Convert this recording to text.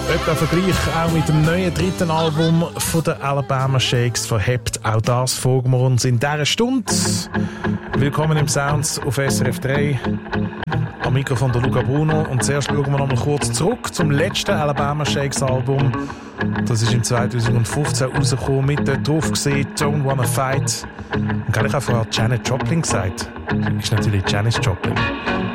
Etwa Vergleich auch mit dem neuen dritten Album von den Alabama Shakes verhebt. Auch das folgen wir uns in dieser Stunde. Willkommen im Sounds auf SRF 3. Am Mikrofon der Luca Bruno. Und zuerst schauen wir noch mal kurz zurück zum letzten Alabama Shakes Album. Das ist im 2015 rausgekommen, mit dort drauf gesehen, Don't Wanna Fight. Und kann ich auch vorher Janis Joplin gesagt? Das ist natürlich Janis Joplin.